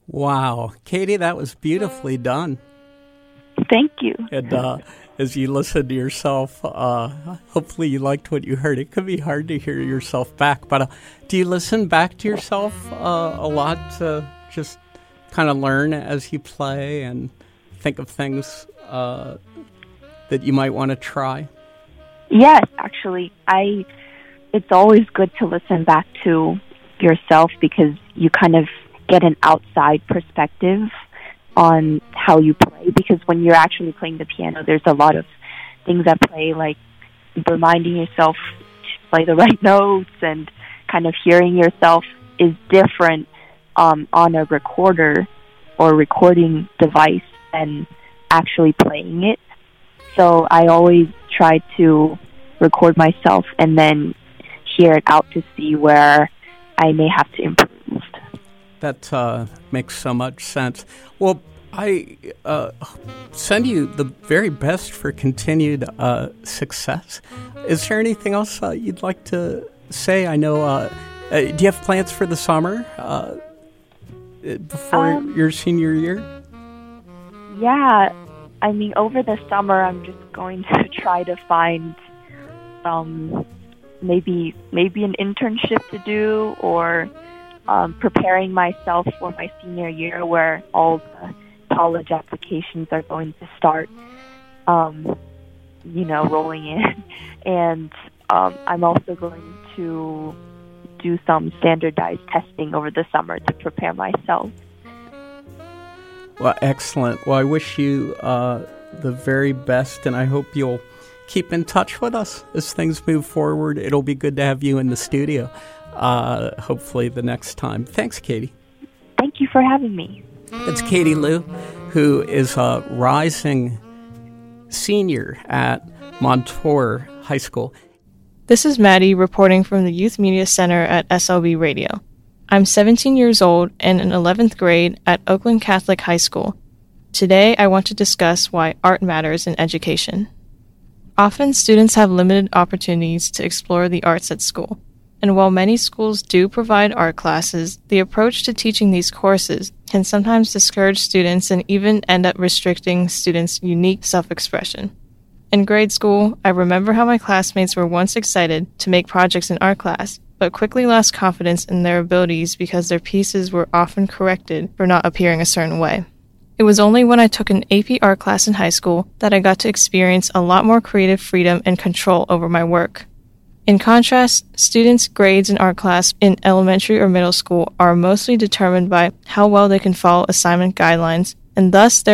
Wow. Katie, that was beautifully done. Thank you. And as you listen to yourself, hopefully you liked what you heard. It could be hard to hear yourself back, but do you listen back to yourself a lot to just kind of learn as you play and think of things that you might want to try? Yes, actually. It's always good to listen back to yourself because you kind of get an outside perspective on how you play, because when you're actually playing the piano, there's a lot of things at play, like reminding yourself to play the right notes, and kind of hearing yourself is different on a recorder or recording device than actually playing it. So I always try to record myself and then hear it out to see where I may have to improve. That makes so much sense. Well, I send you the very best for continued success. Is there anything else you'd like to say? I know, do you have plans for the summer before your senior year? Yeah, I mean, over the summer, I'm just going to try to find maybe an internship to do, or preparing myself for my senior year, where all the college applications are going to start, rolling in. And I'm also going to do some standardized testing over the summer to prepare myself. Well, excellent. Well, I wish you the very best, and I hope you'll keep in touch with us as things move forward. It'll be good to have you in the studio, hopefully the next time. Thanks, Katie. Thank you for having me. It's Katie Liu, who is a rising senior at Montour High School. This is Maddie reporting from the Youth Media Center at SLB Radio. I'm 17 years old and in 11th grade at Oakland Catholic High School. Today, I want to discuss why art matters in education. Often, students have limited opportunities to explore the arts at school. And while many schools do provide art classes, the approach to teaching these courses can sometimes discourage students and even end up restricting students' unique self-expression. In grade school, I remember how my classmates were once excited to make projects in art class, but quickly lost confidence in their abilities because their pieces were often corrected for not appearing a certain way. It was only when I took an AP art class in high school that I got to experience a lot more creative freedom and control over my work. In contrast, students' grades in art class in elementary or middle school are mostly determined by how well they can follow assignment guidelines, and thus their